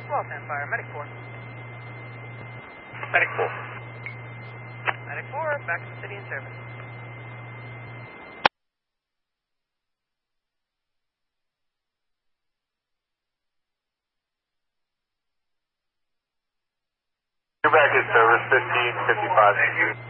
Small 10 fire, Medic 4. Medic 4. Medic 4, back to the city in service. You're back in service, 1555.